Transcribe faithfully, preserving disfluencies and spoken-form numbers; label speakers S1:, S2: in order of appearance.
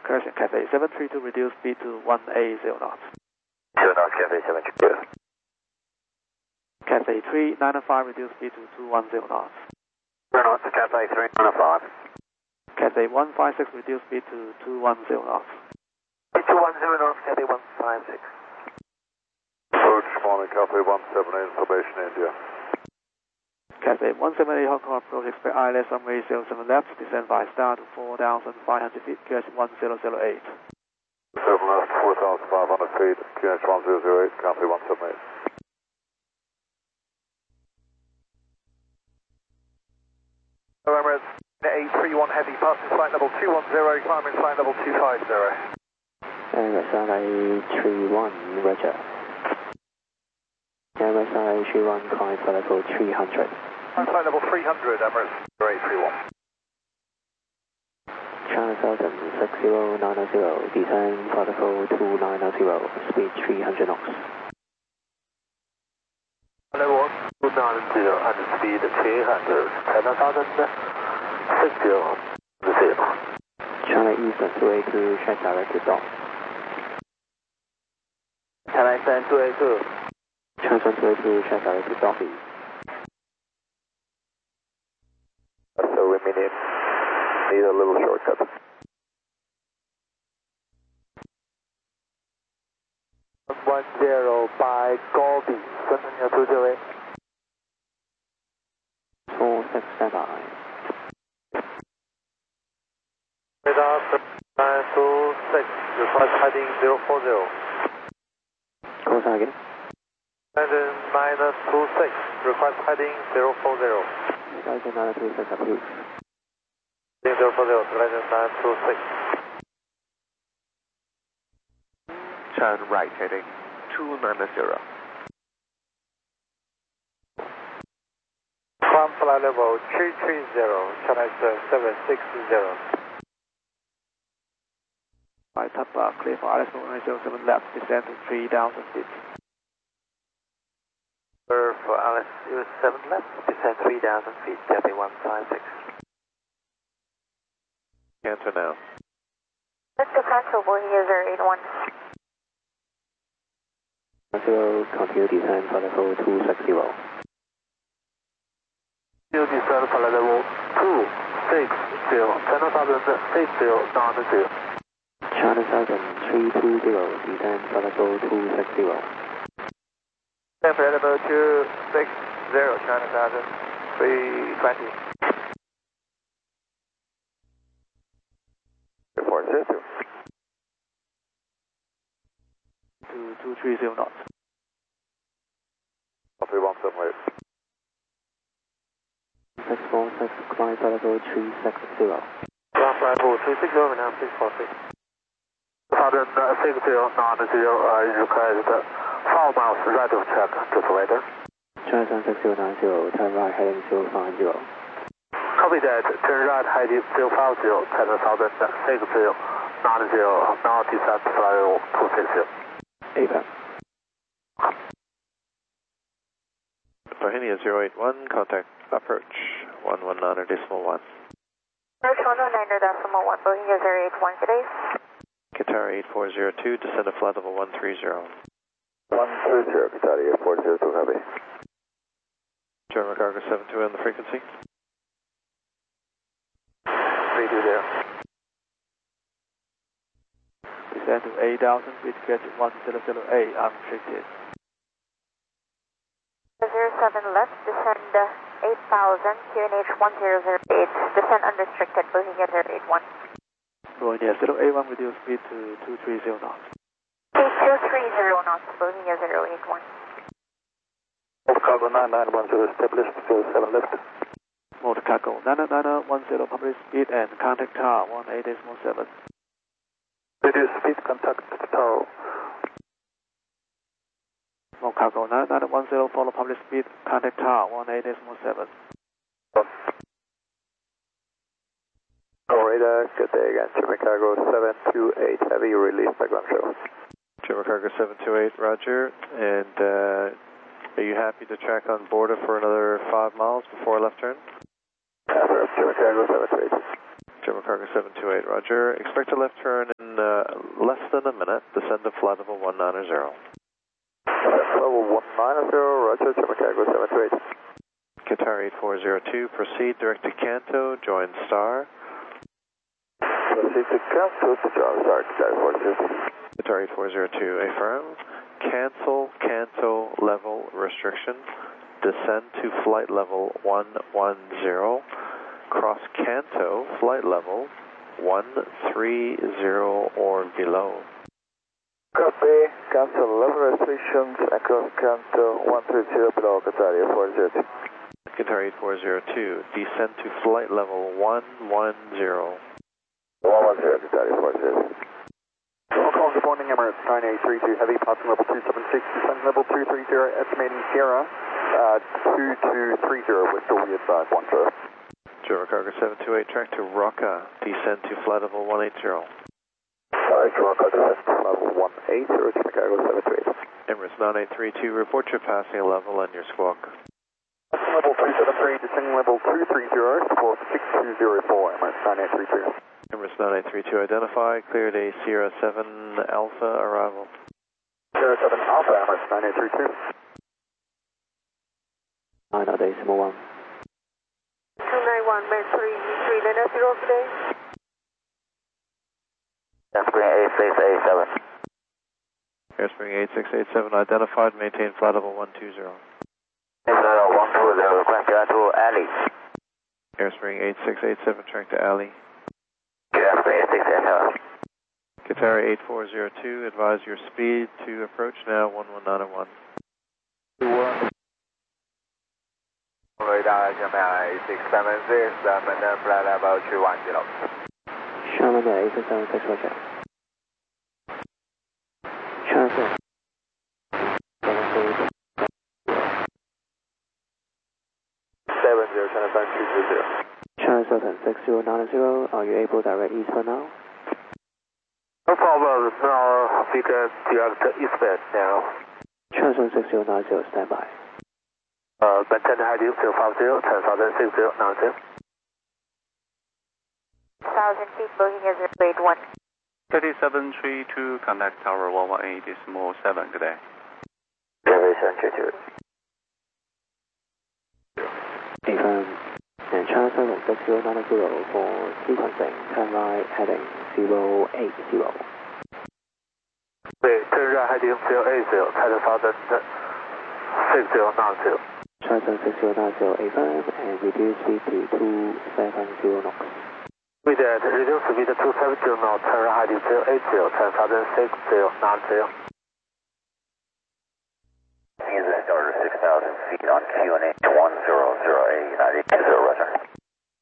S1: Correction, Cathay seven three two, reduce speed to one eighty knots.
S2: Zero knots, Cathay seven three two.
S1: Cathay three nine five, reduce speed to two one zero knots.
S2: Zero knots, Cathay three nine five.
S1: Cathay one five six, reduce speed to two one zero knots.
S2: two one zero knots, Cathay one five six.
S3: Approach morning, Cathay one seven eight, information India.
S1: Cathay one seven eight, Hong Kong approach, expect I L S runway zero seven left, descend by star to four thousand five hundred feet, Q H one zero zero eight.
S3: seven left, four thousand five hundred feet, Q H one zero zero eight, Cathay one seven eight.
S2: Emirates, eight three one heavy, passing flight level two one zero, climbing flight level two five zero.
S4: Emirates eight three one, Roger. Emirates eight three one, climb flight level three hundred.
S2: Climb flight level three hundred, Emirates eight three one.
S4: China Southern six zero nine zero, descend flight level two nine zero, speed three hundred knots.
S2: Level two nine zero and speed three hundred, China Southern six zero zero.
S4: China Eastern two eight two, check direct to dock.
S2: China Eastern two eight two.
S4: China Eastern two eight two, check direct to dock.
S2: So we may need, need a little shortcut. one zero by Gobi, continue two zero eight.
S4: four six seven.
S2: Radar nine two six, request heading zero four zero.
S4: Call sign again.
S2: Engine nine two six, request heading zero four zero.
S4: Engine nine two six approved.
S2: Heading zero four zero, Engine nine two six. Turn right heading two nine zero. Climb flight level three three zero, China seven six zero.
S1: By top uh, clear for I L S runway zero seven left, descend to three thousand feet.
S2: For Alice zero seven left, descend three thousand feet, Cathay one five six. Cancel now.
S5: Let's go cancel, boarding gear zero eight one.
S4: Zero, continue descend flight level two six zero.
S2: Continue descend flight level two six zero, China Southern six zero nine zero.
S4: China Southern three two zero, descend flight level two six zero.
S2: Descend flight level two six zero, China Southern three twenty. Report zero two.
S1: To two three zero knots.
S3: Cathay one seven eight.
S4: six four six, climb flight level three six zero.
S2: Ground flight level three six zero, now six four six. Southern six zero nine zero, uh, request four miles right of track to surrender.
S4: China six zero nine zero, turn right heading zero five zero.
S2: Copy that, turn right heading zero five zero, China Southern six zero nine zero, now descend flight level two six zero.
S4: A P A.
S6: Bohemia zero eight one, contact approach one one nine decimal one.
S5: Approach one one nine decimal one, Bohemia zero eight one, good day.
S6: Qatar eight four zero two, descend to flight level one three zero.
S2: one three zero, Qatar eight four zero two, heavy.
S6: German cargo seven two on the frequency.
S2: three two zero.
S1: Descend to eight thousand feet, Q H one zero zero eight, unrestricted.
S5: zero seven left, descend uh, eight thousand, Q N H one zero zero eight, descend unrestricted, Bohemia zero eight one.
S1: Bohemia zero eight one, reduce speed to two three zero knots.
S5: two three zero knots, Bohemia zero eight one.
S2: Old cargo nine nine one zero, established zero seven left.
S1: Motor cargo nine nine one zero, public speed and contact tower one eight decimal seven.
S2: Reduce speed, contact tower.
S1: Motor cargo nine nine one zero, follow public speed, contact tower one eight decimal seven.
S2: Radar, good day again, German cargo seven two eight, heavy release background show.
S6: German cargo seven two eight, roger. And uh, are you happy to track on border for another five miles before a left turn?
S2: Affirm, German cargo seven two eight.
S6: German cargo seven two eight, roger. Expect a left turn in uh, less than a minute. Descend to flight level one nine zero.
S2: Level one nine zero, Roger, Chicago seven two eight.
S6: Qatar eight four zero two, proceed direct to Kanto, join Star.
S2: Proceed to Kanto to join Star, Qatar eight four zero two.
S6: Qatar eight four zero two, affirm. Cancel Kanto level restriction. Descend to flight level one one zero. Cross Kanto, flight level one three zero or below.
S2: Copy, cancel level restrictions across Kanto one three zero below Qatar eight four zero two.
S6: Qatar eight four zero two, descend to flight level one one zero.
S2: one one zero, Qatar eight four zero two. Welcome, good morning, Emirates nine eight three two, heavy, passing level two seven six, descend level two three zero, estimating Sierra, uh, two two three zero, with Dolby advise one zero.
S6: Java Cargo seven two eight, track to Raqqa, descend to flight level one eight zero.
S2: Sorry, Raqqa, descend to level one eight zero, Chicago seven two eight.
S6: Emirates nine eight three two, report your passing level and your squawk.
S2: Level three seven three, descending level two three zero, support six two zero four, Emirates nine eight three two.
S6: Emirates nine eight three two, identify, cleared a Sierra seven Alpha arrival.
S2: Sierra seven Alpha, Emirates nine eight three two.
S4: nine out decimal one.
S5: two nine one, man three, three, Lena zero today.
S2: Airspeed eight six eight seven.
S6: Airspeed eight six eight seven, identified, maintain flight level one two zero.
S2: one two zero, request to alley.
S6: Airspring eight six eight seven, track to alley.
S2: Airspeed eight six eight seven.
S6: Qatar eight four zero two, advise your speed to approach now one one nine one.
S2: Radar eight six seven six, and flight level two one zero.
S4: Sherman eight six seven six, roger. Transfer.
S2: seven zero, China two two zero.
S4: China seven six zero nine zero, are you able to direct east for now?
S2: No problem, now we can direct eastward now.
S4: China seven six zero nine zero, stand by.
S2: Uh, maintain heading zero five zero, ten thousand six zero nine zero.
S5: one thousand feet, Boeing is grade one.
S7: thirty-seven three two, contact tower one one eight decimal seven, good day.
S2: Elevation two two.
S4: Affirm. And China seven six zero nine zero for sequencing, turn right, heading zero eight zero.
S2: Wait, turn right heading zero eight zero, ten thousand six zero nine zero.
S4: China seven six zero nine zero, affirm, and reduce speed to two seven zero knots.
S2: We did, reduce speed to two seven zero knots, turn right heading zero eight zero, ten thousand six zero nine zero. Starter six thousand feet on Q N H one zero zero eight, United zero, roger.